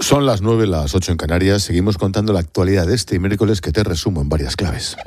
Son las 9, las 8 en Canarias. Seguimos contando la actualidad de este miércoles que te resumo en varias claves.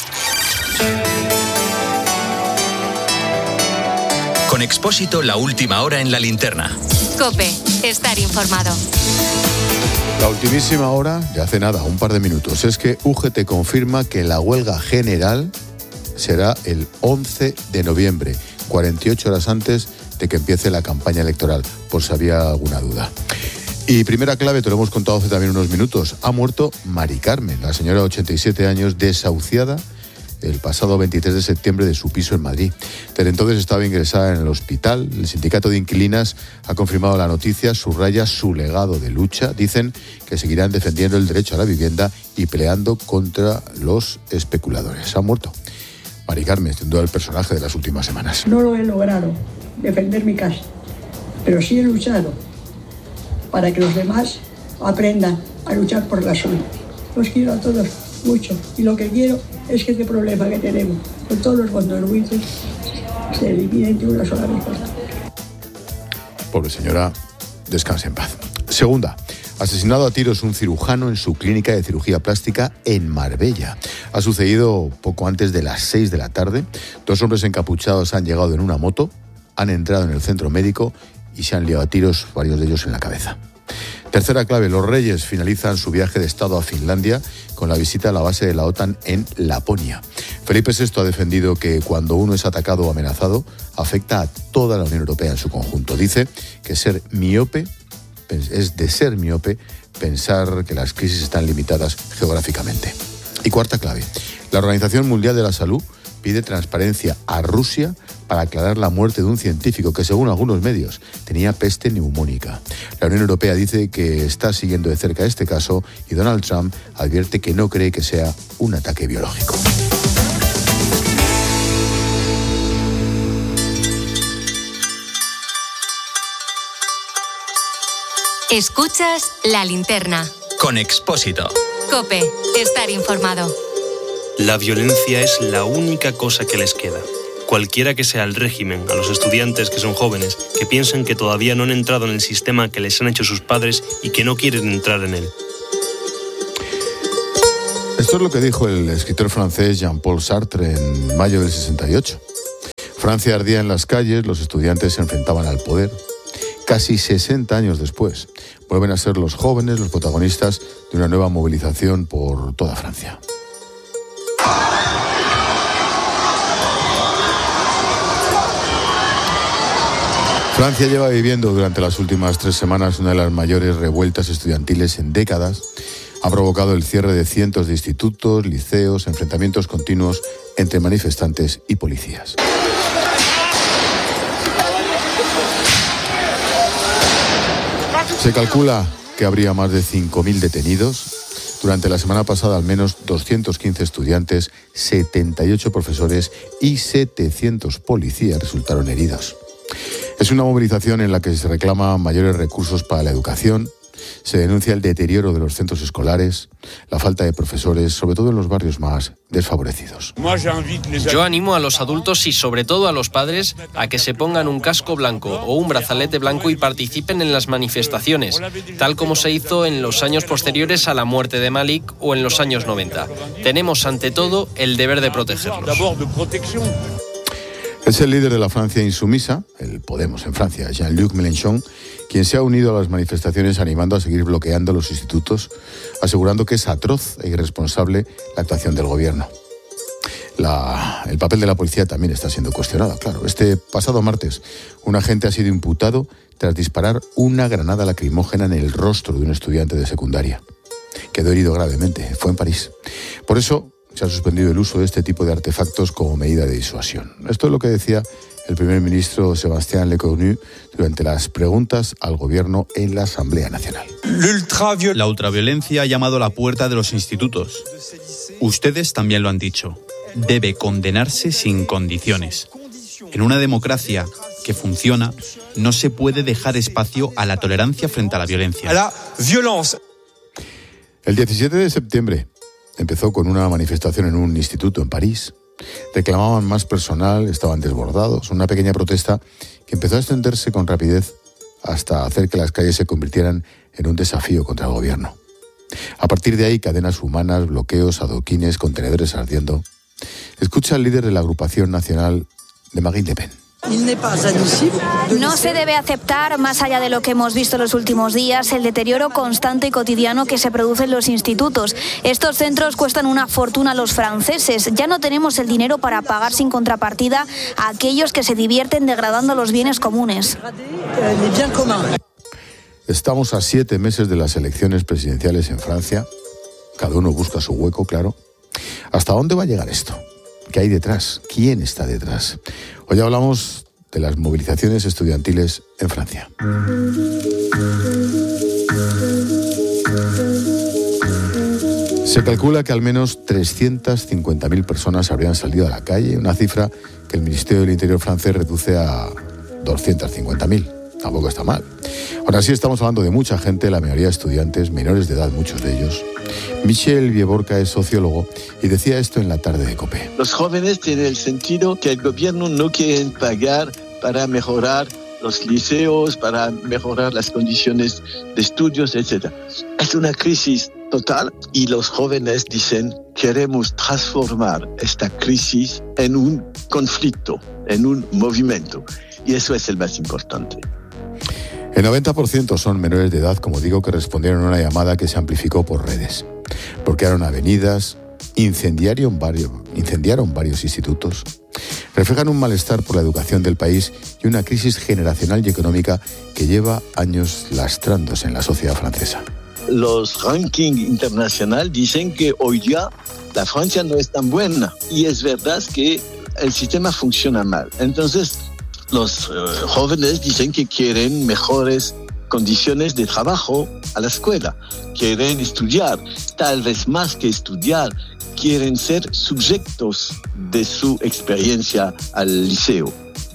Con Expósito, la última hora en la linterna. COPE, estar informado. La ultimísima hora, ya hace nada, un par de minutos, es que UGT confirma que la huelga general será el 11 de noviembre, 48 horas antes de que empiece la campaña electoral, por si había alguna duda. Y primera clave, te lo hemos contado hace también unos minutos, ha muerto Mari Carmen, la señora de 87 años, desahuciada el pasado 23 de septiembre de su piso en Madrid. Desde entonces estaba ingresada en el hospital. El sindicato de inquilinas ha confirmado la noticia, subraya su legado de lucha. Dicen que seguirán defendiendo el derecho a la vivienda y peleando contra los especuladores. Ha muerto Mari Carmen, sin duda el personaje de las últimas semanas. No lo he logrado, defender mi casa, pero sí he luchado para que los demás aprendan a luchar por la suya. Los quiero a todos mucho y lo que quiero es que este problema que tenemos con todos los contribuyentes se elimine de una sola vez. Pobre señora, descanse en paz. Segunda, asesinado a tiros un cirujano en su clínica de cirugía plástica en Marbella. Ha sucedido poco antes de las 6 de la tarde. 2 hombres encapuchados han llegado en una moto, han entrado en el centro médico y se han liado a tiros, varios de ellos en la cabeza. Tercera clave, los Reyes finalizan su viaje de Estado a Finlandia con la visita a la base de la OTAN en Laponia. Felipe VI ha defendido que cuando uno es atacado o amenazado, afecta a toda la Unión Europea en su conjunto. Dice que es de ser miope pensar que las crisis están limitadas geográficamente. Y cuarta clave, la Organización Mundial de la Salud pide transparencia a Rusia para aclarar la muerte de un científico que, según algunos medios, tenía peste neumónica. La Unión Europea dice que está siguiendo de cerca este caso y Donald Trump advierte que no cree que sea un ataque biológico. Escuchas La Linterna. Con Expósito. COPE, estar informado. La violencia es la única cosa que les queda. Cualquiera que sea el régimen, a los estudiantes que son jóvenes, que piensan que todavía no han entrado en el sistema que les han hecho sus padres y que no quieren entrar en él. Esto es lo que dijo el escritor francés Jean-Paul Sartre en mayo del 68. Francia ardía en las calles, los estudiantes se enfrentaban al poder. Casi 60 años después, vuelven a ser los jóvenes los protagonistas de una nueva movilización por toda Francia. Francia lleva viviendo durante las últimas 3 semanas una de las mayores revueltas estudiantiles en décadas. Ha provocado el cierre de cientos de institutos, liceos, enfrentamientos continuos entre manifestantes y policías. Se calcula que habría más de 5.000 detenidos. Durante la semana pasada, al menos 215 estudiantes, 78 profesores y 700 policías resultaron heridos. Es una movilización en la que se reclama mayores recursos para la educación, se denuncia el deterioro de los centros escolares, la falta de profesores, sobre todo en los barrios más desfavorecidos. Yo animo a los adultos y sobre todo a los padres a que se pongan un casco blanco o un brazalete blanco y participen en las manifestaciones, tal como se hizo en los años posteriores a la muerte de Malik o en los años 90. Tenemos ante todo el deber de protegerlos. Es el líder de la Francia insumisa, el Podemos en Francia, Jean-Luc Mélenchon, quien se ha unido a las manifestaciones animando a seguir bloqueando los institutos, asegurando que es atroz e irresponsable la actuación del gobierno. El papel de la policía también está siendo cuestionado, claro. Este pasado martes, un agente ha sido imputado tras disparar una granada lacrimógena en el rostro de un estudiante de secundaria. Quedó herido gravemente, fue en París. Por eso se ha suspendido el uso de este tipo de artefactos como medida de disuasión. Esto es lo que decía el primer ministro Sébastien Lecornu durante las preguntas al gobierno en la Asamblea Nacional. La ultraviolencia ha llamado a la puerta de los institutos. Ustedes también lo han dicho. Debe condenarse sin condiciones. En una democracia que funciona, no se puede dejar espacio a la tolerancia frente a la violencia. El 17 de septiembre empezó con una manifestación en un instituto en París. Reclamaban más personal, estaban desbordados. Una pequeña protesta que empezó a extenderse con rapidez hasta hacer que las calles se convirtieran en un desafío contra el gobierno. A partir de ahí, cadenas humanas, bloqueos, adoquines, contenedores ardiendo. Escucha al líder de la agrupación nacional de Marine Le Pen. No se debe aceptar, más allá de lo que hemos visto en los últimos días, el deterioro constante y cotidiano que se produce en los institutos. Estos centros cuestan una fortuna a los franceses. Ya no tenemos el dinero para pagar sin contrapartida a aquellos que se divierten degradando los bienes comunes. Estamos a 7 meses de las elecciones presidenciales en Francia. Cada uno busca su hueco, claro. ¿Hasta dónde va a llegar esto? ¿Qué hay detrás? ¿Quién está detrás? Hoy hablamos de las movilizaciones estudiantiles en Francia. Se calcula que al menos 350.000 personas habrían salido a la calle, una cifra que el Ministerio del Interior francés reduce a 250.000. Tampoco está mal. Ahora sí estamos hablando de mucha gente, la mayoría estudiantes, menores de edad, muchos de ellos. Michel Vieborca es sociólogo y decía esto en la tarde de COPE. Los jóvenes tienen el sentido que el gobierno no quiere pagar para mejorar los liceos, para mejorar las condiciones de estudios, etc. Es una crisis total y los jóvenes dicen queremos transformar esta crisis en un conflicto, en un movimiento. Y eso es el más importante. El 90% son menores de edad, como digo, que respondieron a una llamada que se amplificó por redes. Bloquearon avenidas, incendiaron varios institutos, reflejan un malestar por la educación del país y una crisis generacional y económica que lleva años lastrándose en la sociedad francesa. Los rankings internacionales dicen que hoy día la Francia no es tan buena y es verdad que el sistema funciona mal. Entonces, los jóvenes dicen que quieren mejores condiciones de trabajo a la escuela, quieren estudiar, tal vez más que estudiar, quieren ser sujetos de su experiencia al liceo.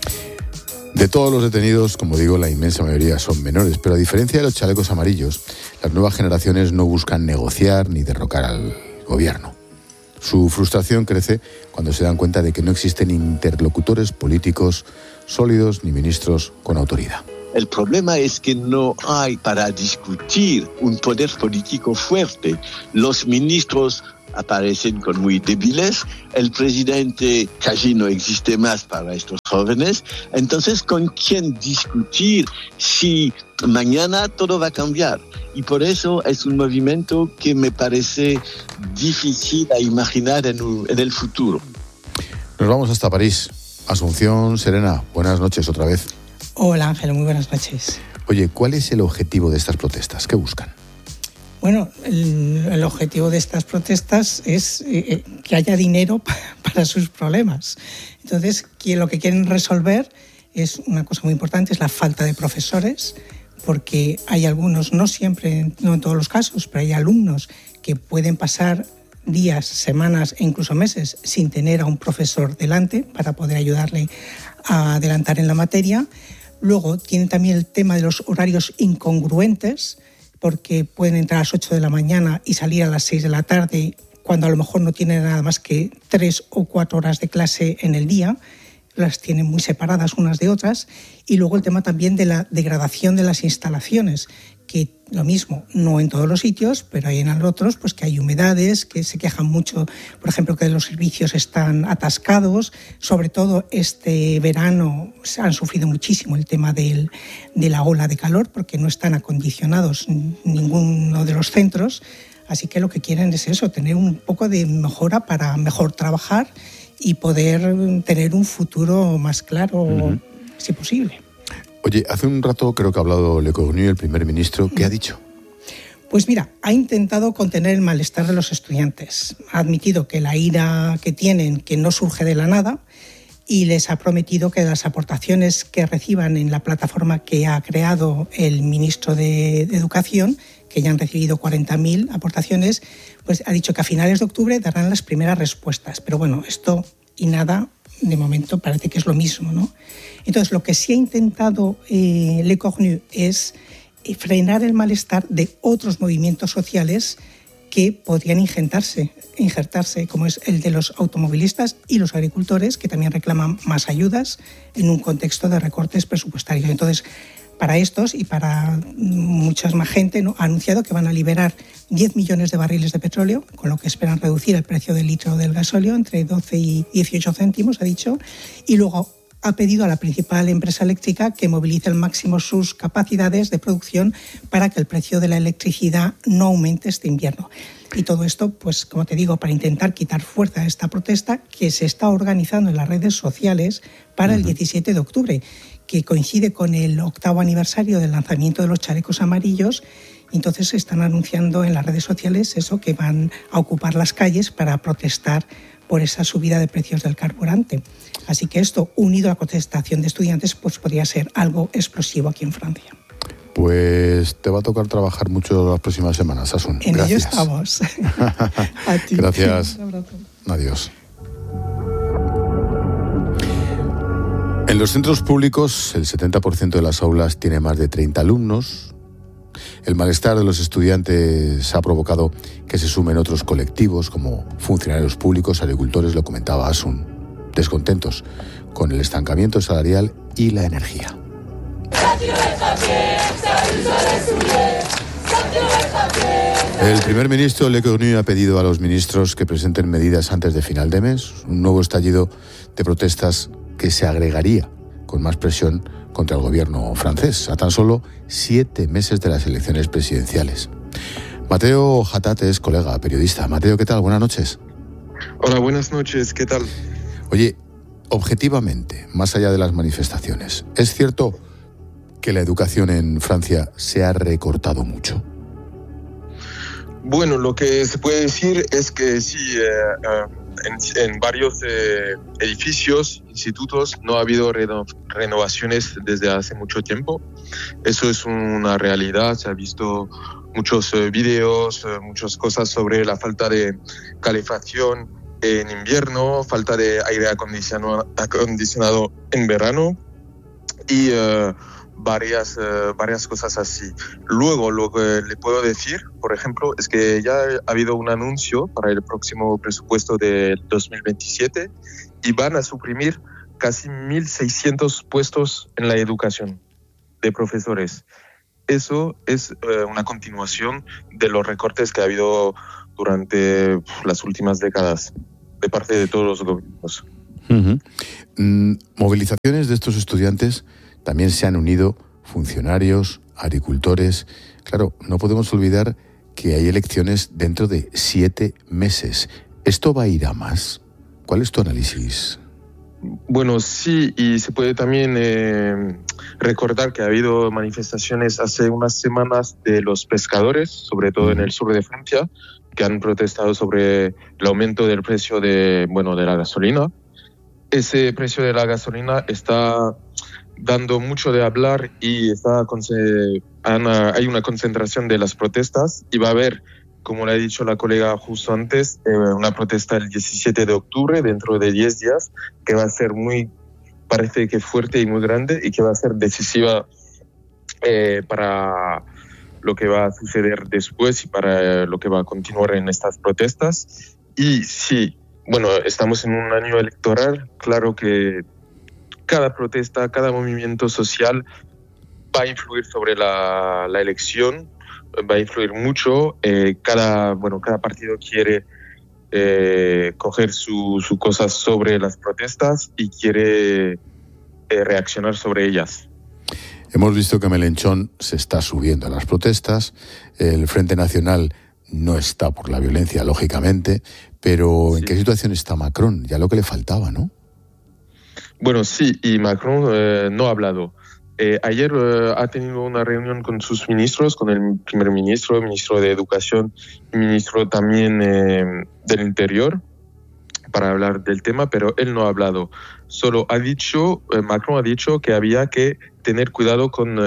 De todos los detenidos, como digo, la inmensa mayoría son menores, pero a diferencia de los chalecos amarillos, las nuevas generaciones no buscan negociar ni derrocar al gobierno. Su frustración crece cuando se dan cuenta de que no existen interlocutores políticos sólidos ni ministros con autoridad. El problema es que no hay para discutir un poder político fuerte. Los ministros aparecen con muy débiles, el presidente casi no existe más para estos jóvenes. Entonces, ¿con quién discutir si mañana todo va a cambiar? Y por eso es un movimiento que me parece difícil a imaginar en el futuro. Nos vamos hasta París. Asunción Serena, buenas noches otra vez. Hola Ángel, muy buenas noches. Oye, ¿cuál es el objetivo de estas protestas? ¿Qué buscan? Bueno, el objetivo de estas protestas es que haya dinero para sus problemas. Entonces, lo que quieren resolver es una cosa muy importante, es la falta de profesores, porque hay algunos, no siempre, no en todos los casos, pero hay alumnos que pueden pasar días, semanas e incluso meses sin tener a un profesor delante para poder ayudarle a adelantar en la materia. Luego tienen también el tema de los horarios incongruentes, porque pueden entrar a las 8 de la mañana y salir a las 6 de la tarde, cuando a lo mejor no tienen nada más que 3 o 4 horas de clase en el día. Las tienen muy separadas unas de otras. Y luego el tema también de la degradación de las instalaciones, que lo mismo, no en todos los sitios, pero hay en otros pues que hay humedades, que se quejan mucho, por ejemplo, que los servicios están atascados. Sobre todo este verano han sufrido muchísimo el tema de la ola de calor, porque no están acondicionados ninguno de los centros. Así que lo que quieren es eso, tener un poco de mejora para mejor trabajar y poder tener un futuro más claro, si posible. Oye, hace un rato creo que ha hablado Le Cornu, el primer ministro. ¿Qué ha dicho? Pues mira, ha intentado contener el malestar de los estudiantes. Ha admitido que la ira que tienen, que no surge de la nada, y les ha prometido que las aportaciones que reciban en la plataforma que ha creado el ministro de Educación, que ya han recibido 40.000 aportaciones, pues ha dicho que a finales de octubre darán las primeras respuestas. Pero bueno, esto y nada, de momento parece que es lo mismo, ¿no? Entonces, lo que sí ha intentado Le Cornu es frenar el malestar de otros movimientos sociales que podrían injertarse, como es el de los automovilistas y los agricultores, que también reclaman más ayudas en un contexto de recortes presupuestarios. Entonces, para estos y para mucha más gente, ¿no? Ha anunciado que van a liberar 10 millones de barriles de petróleo, con lo que esperan reducir el precio del litro del gasóleo entre 12 y 18 céntimos, ha dicho, y luego ha pedido a la principal empresa eléctrica que movilice al máximo sus capacidades de producción para que el precio de la electricidad no aumente este invierno. Y todo esto, pues como te digo, para intentar quitar fuerza a esta protesta que se está organizando en las redes sociales para el 17 de octubre, que coincide con el 8º aniversario del lanzamiento de los chalecos amarillos. Entonces se están anunciando en las redes sociales eso, que van a ocupar las calles para protestar por esa subida de precios del carburante. Así que esto, unido a la contestación de estudiantes, pues podría ser algo explosivo aquí en Francia. Pues te va a tocar trabajar mucho las próximas semanas, Asun. En Gracias. ello estamos. A ti. Gracias. Un abrazo. Adiós. En los centros públicos, el 70% de las aulas tiene más de 30 alumnos. El malestar de los estudiantes ha provocado que se sumen otros colectivos, como funcionarios públicos, agricultores, lo comentaba Asun, descontentos con el estancamiento salarial y la energía. El primer ministro Le Cornu ha pedido a los ministros que presenten medidas antes de final de mes, un nuevo estallido de protestas que se agregaría con más presión contra el gobierno francés, a tan solo 7 meses de las elecciones presidenciales. Mateo Hatat es colega, periodista. Mateo, ¿qué tal? Buenas noches. Hola, buenas noches. ¿Qué tal? Oye, objetivamente, más allá de las manifestaciones, ¿es cierto que la educación en Francia se ha recortado mucho? Bueno, lo que se puede decir es que sí, en varios edificios, institutos, no ha habido renovaciones desde hace mucho tiempo. Eso es una realidad. Se ha visto muchos videos, muchas cosas sobre la falta de calefacción en invierno, falta de aire acondicionado en verano y varias cosas así. Luego, lo que le puedo decir, por ejemplo, es que ya ha habido un anuncio para el próximo presupuesto de 2027 y van a suprimir casi 1.600 puestos en la educación de profesores. Eso es una continuación de los recortes que ha habido durante las últimas décadas de parte de todos los gobiernos. Movilizaciones de estos estudiantes también se han unido funcionarios, agricultores. Claro, no podemos olvidar que hay elecciones dentro de 7 meses. ¿Esto va a ir a más? ¿Cuál es tu análisis? Bueno, sí, y se puede también recordar que ha habido manifestaciones hace unas semanas de los pescadores, sobre todo en el sur de Francia, que han protestado sobre el aumento del precio de la gasolina. Ese precio de la gasolina está dando mucho de hablar y hay una concentración de las protestas y va a haber, como le ha dicho la colega justo antes, una protesta el 17 de octubre, dentro de 10 días, que va a ser parece que fuerte y muy grande y que va a ser decisiva para lo que va a suceder después y para lo que va a continuar en estas protestas. Y sí, estamos en un año electoral, claro que cada protesta, cada movimiento social va a influir sobre la elección, va a influir mucho. Cada partido quiere coger su cosa sobre las protestas y quiere reaccionar sobre ellas. Hemos visto que Mélenchon se está subiendo a las protestas. El Frente Nacional no está por la violencia, lógicamente, pero sí. ¿En qué situación está Macron? Ya lo que le faltaba, ¿no? Bueno, sí, y Macron no ha hablado. Ayer ha tenido una reunión con sus ministros, con el primer ministro, ministro de Educación y ministro también del Interior, para hablar del tema, pero él no ha hablado. Solo Macron ha dicho que había que tener cuidado con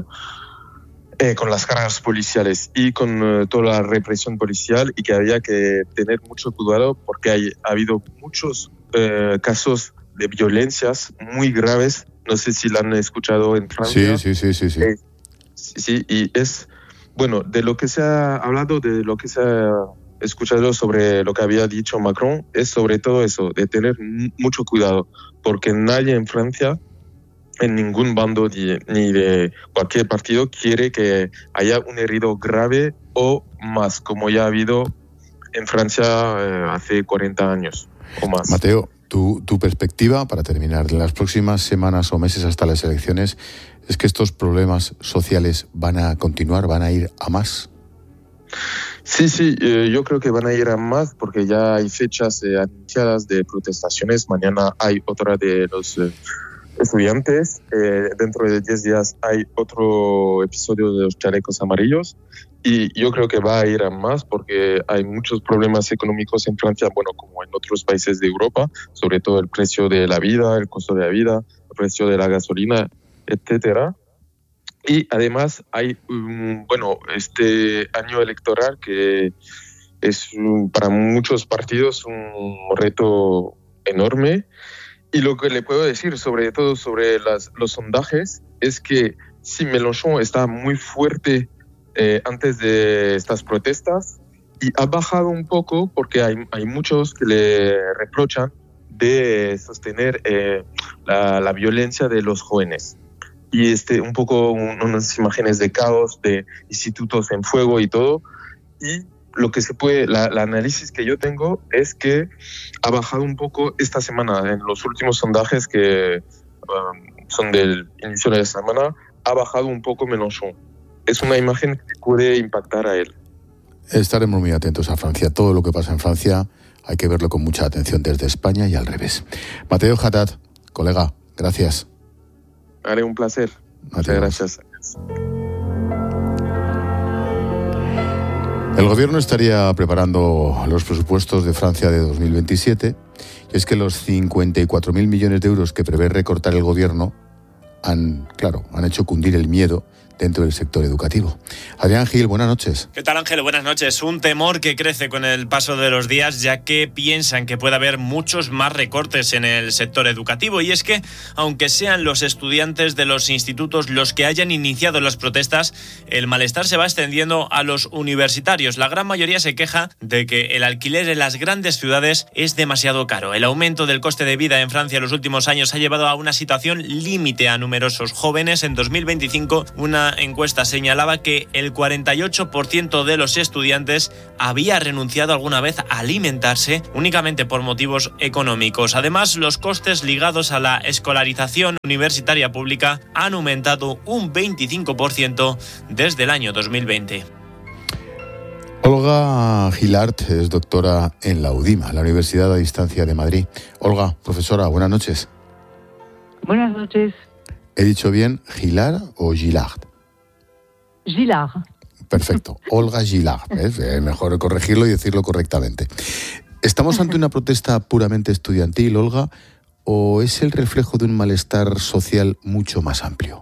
las cargas policiales y con toda la represión policial y que había que tener mucho cuidado porque ha habido muchos casos de violencias muy graves. No sé si la han escuchado en Francia. Sí. Sí, y es, de lo que se ha hablado, de lo que se ha escuchado sobre lo que había dicho Macron, es sobre todo eso, de tener mucho cuidado, porque nadie en Francia en ningún bando ni de cualquier partido quiere que haya un herido grave o más, como ya ha habido en Francia hace 40 años o más. Mateo, tu perspectiva, para terminar, en las próximas semanas o meses hasta las elecciones, ¿es que estos problemas sociales van a continuar, van a ir a más? Sí, yo creo que van a ir a más porque ya hay fechas anunciadas de protestaciones. Mañana hay otra de los estudiantes. Dentro de 10 días hay otro episodio de los chalecos amarillos. Y yo creo que va a ir a más porque hay muchos problemas económicos en Francia, bueno, como en otros países de Europa, sobre todo el precio de la vida, el costo de la vida, el precio de la gasolina, etcétera. Y además hay, este año electoral que es para muchos partidos un reto enorme. Y lo que le puedo decir, sobre todo sobre los sondajes, es que sí, Mélenchon está muy fuerte antes de estas protestas y ha bajado un poco porque hay muchos que le reprochan de sostener la violencia de los jóvenes. Y un poco unas imágenes de caos, de institutos en fuego y todo. Y lo que se puede, la análisis que yo tengo es que ha bajado un poco esta semana, en los últimos sondajes que son del inicio de la semana, ha bajado un poco Mélenchon. Es una imagen que puede impactar a él. Estaremos muy atentos a Francia. Todo lo que pasa en Francia hay que verlo con mucha atención desde España y al revés. Mateo Haddad, colega, gracias. Haré un placer. Muchas gracias. El gobierno estaría preparando los presupuestos de Francia de 2027 y es que los 54.000 millones de euros que prevé recortar el gobierno han hecho cundir el miedo dentro del sector educativo. Adrián Gil, buenas noches. ¿Qué tal, Ángel? Buenas noches. Un temor que crece con el paso de los días, ya que piensan que puede haber muchos más recortes en el sector educativo. Y es que, aunque sean los estudiantes de los institutos los que hayan iniciado las protestas, el malestar se va extendiendo a los universitarios. La gran mayoría se queja de que el alquiler en las grandes ciudades es demasiado caro. El aumento del coste de vida en Francia en los últimos años ha llevado a una situación límite a numerosos jóvenes. En 2025, una encuesta señalaba que el 48% de los estudiantes había renunciado alguna vez a alimentarse únicamente por motivos económicos. Además, los costes ligados a la escolarización universitaria pública han aumentado un 25% desde el año 2020. Olga Gilart es doctora en la UDIMA, la Universidad a Distancia de Madrid. Olga, profesora, buenas noches. Buenas noches. ¿He dicho bien Gilart o Gilart? Gilart. Perfecto, Olga Gilart. Es mejor corregirlo y decirlo correctamente. ¿Estamos ante una protesta puramente estudiantil, Olga, o es el reflejo de un malestar social mucho más amplio?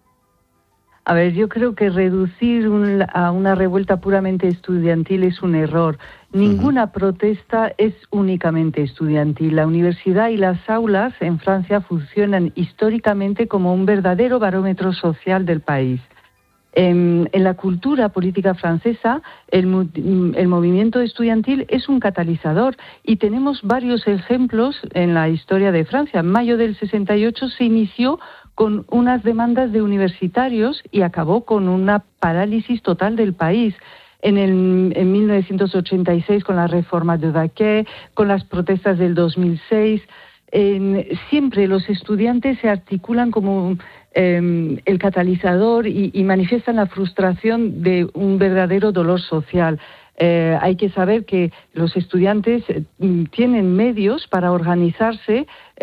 A ver, yo creo que reducir a una revuelta puramente estudiantil es un error. Ninguna protesta es únicamente estudiantil. La universidad y las aulas en Francia funcionan históricamente como un verdadero barómetro social del país. En la cultura política francesa, el movimiento estudiantil es un catalizador y tenemos varios ejemplos en la historia de Francia. En mayo del 68 se inició con unas demandas de universitarios y acabó con una parálisis total del país. En 1986 con la reforma de Vaquet, con las protestas del 2006, siempre los estudiantes se articulan como el catalizador y manifiestan la frustración de un verdadero dolor social. Hay que saber que los estudiantes tienen medios para organizarse,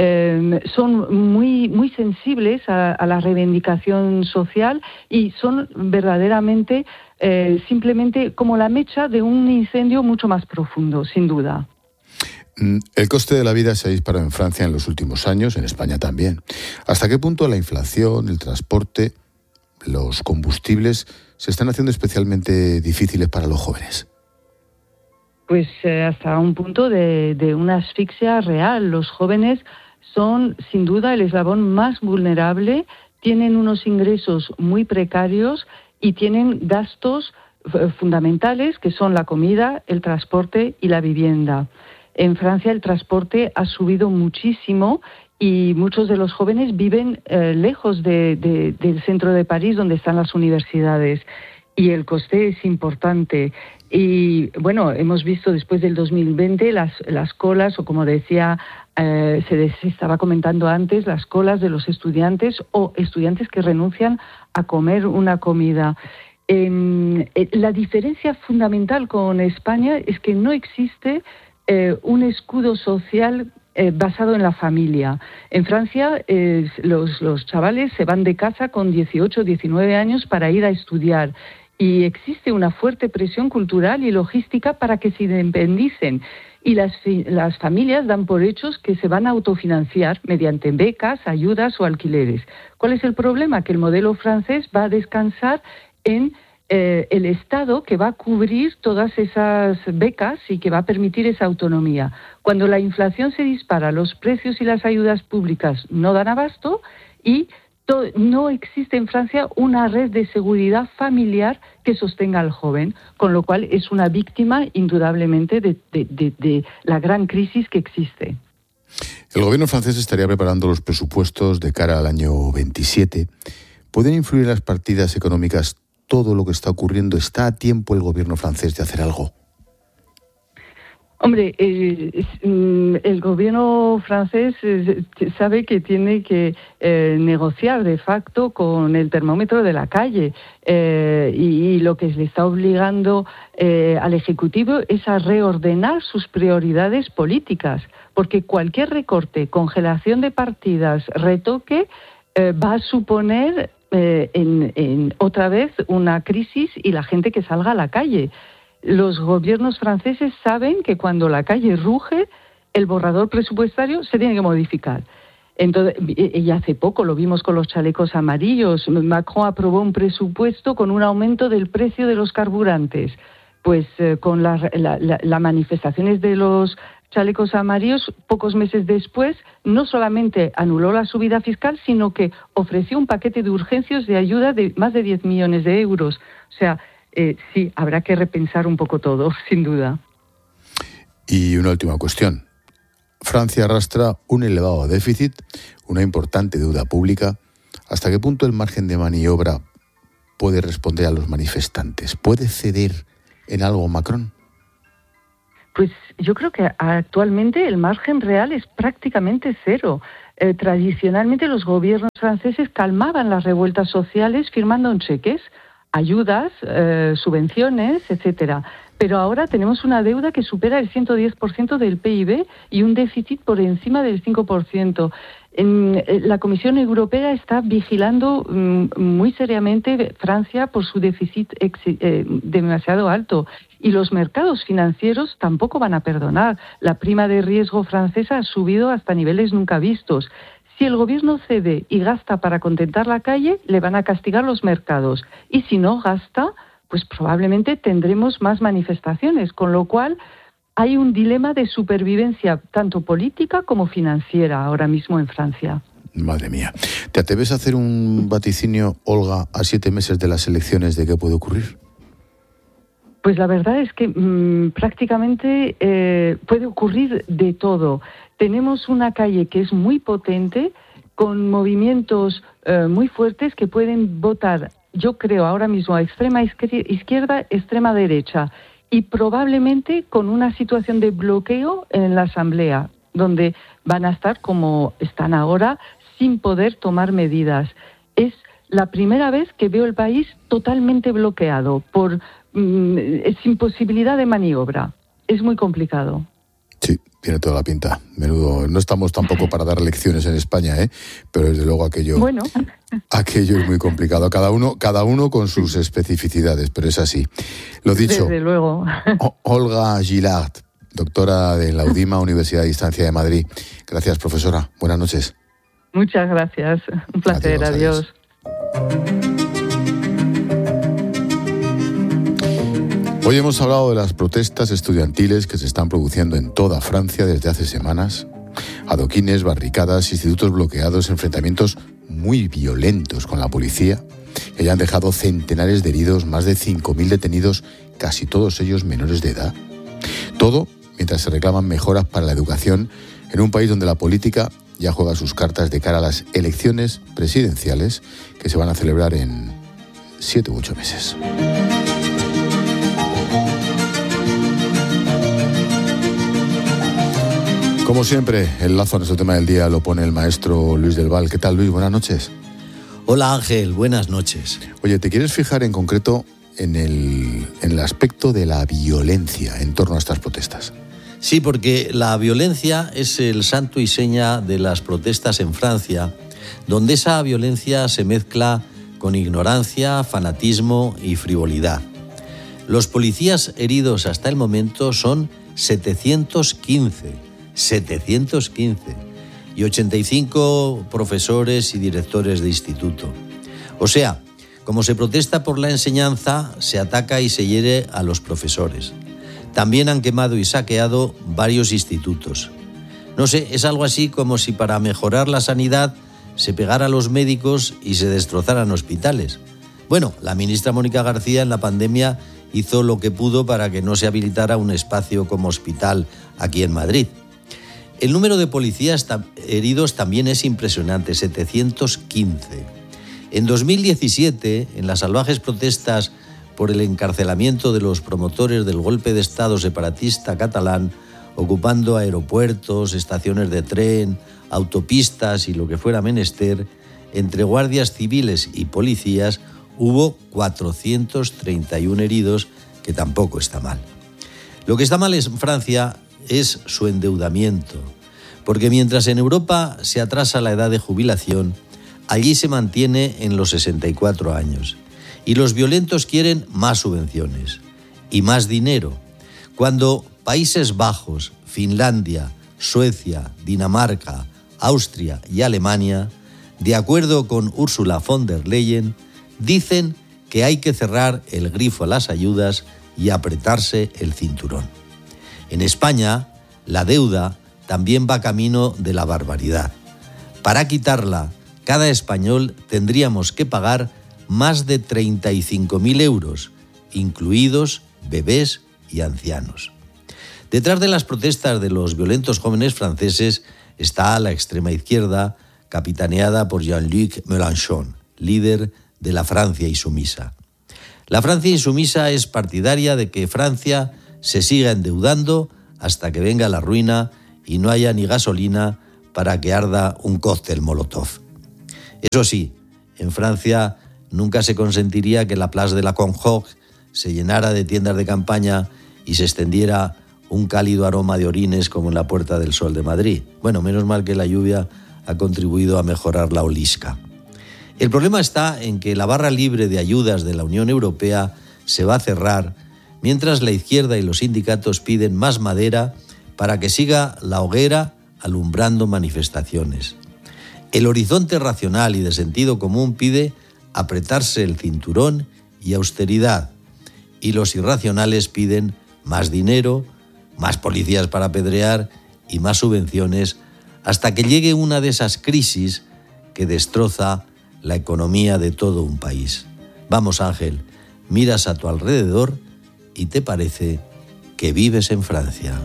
son muy sensibles a la reivindicación social y son verdaderamente simplemente como la mecha de un incendio mucho más profundo, sin duda. El coste de la vida se ha disparado en Francia en los últimos años, en España también. ¿Hasta qué punto la inflación, el transporte, los combustibles se están haciendo especialmente difíciles para los jóvenes? Pues hasta un punto de una asfixia real. Los jóvenes son, sin duda, el eslabón más vulnerable, tienen unos ingresos muy precarios y tienen gastos fundamentales que son la comida, el transporte y la vivienda. En Francia el transporte ha subido muchísimo y muchos de los jóvenes viven lejos del centro de París, donde están las universidades, y el coste es importante. Y bueno, hemos visto después del 2020 las colas, o como decía, se estaba comentando antes, las colas de los estudiantes o estudiantes que renuncian a comer una comida. La diferencia fundamental con España es que no existe un escudo social basado en la familia. En Francia los chavales se van de casa con 18 o 19 años para ir a estudiar, y existe una fuerte presión cultural y logística para que se independicen, y las familias dan por hechos que se van a autofinanciar mediante becas, ayudas o alquileres. ¿Cuál es el problema? Que el modelo francés va a descansar en el Estado, que va a cubrir todas esas becas y que va a permitir esa autonomía. Cuando la inflación se dispara, los precios y las ayudas públicas no dan abasto, y no existe en Francia una red de seguridad familiar que sostenga al joven, con lo cual es una víctima indudablemente de la gran crisis que existe. El gobierno francés estaría preparando los presupuestos de cara al año 27. ¿Pueden influir en las partidas económicas todo lo que está ocurriendo? ¿Está a tiempo el gobierno francés de hacer algo? Hombre, el gobierno francés sabe que tiene que negociar de facto con el termómetro de la calle, y lo que le está obligando al Ejecutivo es a reordenar sus prioridades políticas, porque cualquier recorte, congelación de partidas, retoque, va a suponer otra vez una crisis y la gente que salga a la calle. Los gobiernos franceses saben que cuando la calle ruge, el borrador presupuestario se tiene que modificar. Entonces, y hace poco lo vimos con los chalecos amarillos. Macron aprobó un presupuesto con un aumento del precio de los carburantes. Pues con las manifestaciones de los chalecos amarillos, pocos meses después, no solamente anuló la subida fiscal, sino que ofreció un paquete de urgencias de ayuda de más de 10 millones de euros. O sea, sí, habrá que repensar un poco todo, sin duda. Y una última cuestión. Francia arrastra un elevado déficit, una importante deuda pública. ¿Hasta qué punto el margen de maniobra puede responder a los manifestantes? ¿Puede ceder en algo Macron? Pues yo creo que actualmente el margen real es prácticamente cero. Tradicionalmente los gobiernos franceses calmaban las revueltas sociales firmando en cheques, ayudas, subvenciones, etcétera. Pero ahora tenemos una deuda que supera el 110% del PIB y un déficit por encima del 5%. La Comisión Europea está vigilando muy seriamente Francia por su déficit demasiado alto, y los mercados financieros tampoco van a perdonar. La prima de riesgo francesa ha subido hasta niveles nunca vistos. Si el gobierno cede y gasta para contentar la calle, le van a castigar los mercados. Y si no gasta, pues probablemente tendremos más manifestaciones, con lo cual hay un dilema de supervivencia tanto política como financiera ahora mismo en Francia. Madre mía. ¿Te atreves a hacer un vaticinio, Olga, a 7 meses de las elecciones de qué puede ocurrir? Pues la verdad es que prácticamente puede ocurrir de todo. Tenemos una calle que es muy potente, con movimientos muy fuertes que pueden votar, yo creo, ahora mismo a extrema izquierda, extrema derecha, y probablemente con una situación de bloqueo en la Asamblea, donde van a estar como están ahora, sin poder tomar medidas. Es la primera vez que veo el país totalmente bloqueado, sin posibilidad de maniobra. Es muy complicado. Sí, tiene toda la pinta. Menudo. No estamos tampoco para dar lecciones en España, pero desde luego aquello es muy complicado. Cada uno con sus especificidades, pero es así. Lo dicho. Desde luego. Olga Gillard, doctora de la UDIMA, Universidad de Distancia de Madrid. Gracias, profesora. Buenas noches. Muchas gracias. Un placer. Adiós. Hoy hemos hablado de las protestas estudiantiles que se están produciendo en toda Francia desde hace semanas. Adoquines, barricadas, institutos bloqueados, enfrentamientos muy violentos con la policía, que ya han dejado centenares de heridos, más de 5.000 detenidos, casi todos ellos menores de edad. Todo mientras se reclaman mejoras para la educación en un país donde la política ya juega sus cartas de cara a las elecciones presidenciales que se van a celebrar en 7 u 8 meses. Como siempre, el lazo a nuestro tema del día lo pone el maestro Luis del Val. ¿Qué tal, Luis? Buenas noches. Hola, Ángel. Buenas noches. Oye, ¿te quieres fijar en concreto en el aspecto de la violencia en torno a estas protestas? Sí, porque la violencia es el santo y seña de las protestas en Francia, donde esa violencia se mezcla con ignorancia, fanatismo y frivolidad. Los policías heridos hasta el momento son 715 y 85 profesores y directores de instituto. O sea, como se protesta por la enseñanza, se ataca y se hiere a los profesores. También han quemado y saqueado varios institutos. No sé, es algo así como si para mejorar la sanidad se pegara a los médicos y se destrozaran hospitales. Bueno, la ministra Mónica García en la pandemia hizo lo que pudo para que no se habilitara un espacio como hospital aquí en Madrid. El número de policías heridos también es impresionante, 715. En 2017, en las salvajes protestas por el encarcelamiento de los promotores del golpe de Estado separatista catalán, ocupando aeropuertos, estaciones de tren, autopistas y lo que fuera menester, entre guardias civiles y policías hubo 431 heridos, que tampoco está mal. Lo que está mal en Francia es su endeudamiento, porque mientras en Europa se atrasa la edad de jubilación, allí se mantiene en los 64 años. Y los violentos quieren más subvenciones y más dinero. Cuando Países Bajos, Finlandia, Suecia, Dinamarca, Austria y Alemania, de acuerdo con Ursula von der Leyen, dicen que hay que cerrar el grifo a las ayudas y apretarse el cinturón. En España, la deuda también va camino de la barbaridad. Para quitarla, cada español tendríamos que pagar más de 35.000 euros, incluidos bebés y ancianos. Detrás de las protestas de los violentos jóvenes franceses está la extrema izquierda, capitaneada por Jean-Luc Mélenchon, líder de la Francia Insumisa. La Francia Insumisa es partidaria de que Francia se siga endeudando hasta que venga la ruina y no haya ni gasolina para que arda un cóctel Molotov. Eso sí, en Francia nunca se consentiría que la Place de la Concorde se llenara de tiendas de campaña y se extendiera un cálido aroma de orines como en la Puerta del Sol de Madrid. Bueno, menos mal que la lluvia ha contribuido a mejorar la olisca. El problema está en que la barra libre de ayudas de la Unión Europea se va a cerrar, mientras la izquierda y los sindicatos piden más madera para que siga la hoguera alumbrando manifestaciones. El horizonte racional y de sentido común pide apretarse el cinturón y austeridad, y los irracionales piden más dinero, más policías para apedrear y más subvenciones, hasta que llegue una de esas crisis que destroza la economía de todo un país. Vamos, Ángel, miras a tu alrededor y te parece que vives en Francia.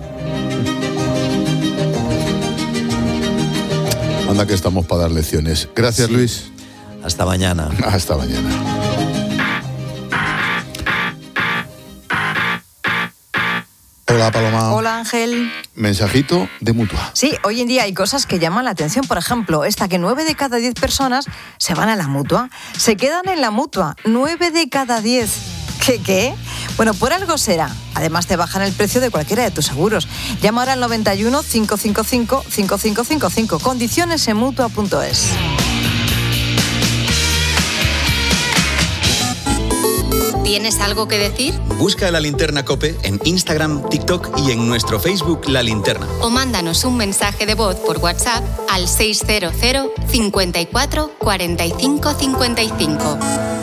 Anda que estamos para dar lecciones. Gracias, sí. Luis. Hasta mañana. Hasta mañana. Hola, Paloma. Hola, Ángel. Mensajito de Mutua. Sí, hoy en día hay cosas que llaman la atención. Por ejemplo, esta que 9 de cada 10 personas se van a la Mutua. Se quedan en la Mutua. 9 de cada 10. ¿Qué? Bueno, por algo será. Además, te bajan el precio de cualquiera de tus seguros. Llama ahora al 91 555 5555. Condiciones en Mutua.es. ¿Tienes algo que decir? Busca La Linterna COPE en Instagram, TikTok y en nuestro Facebook La Linterna. O mándanos un mensaje de voz por WhatsApp al 600 54 45 55.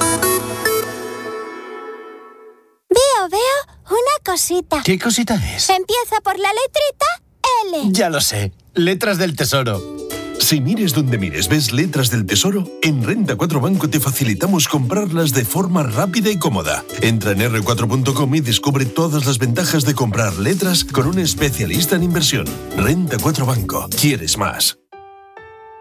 Veo una cosita. ¿Qué cosita es? Empieza por la letrita L. Ya lo sé, letras del tesoro. Si mires donde mires ves letras del tesoro, en Renta 4 Banco te facilitamos comprarlas de forma rápida y cómoda. Entra en r4.com y descubre todas las ventajas de comprar letras con un especialista en inversión. Renta 4 Banco. ¿Quieres más?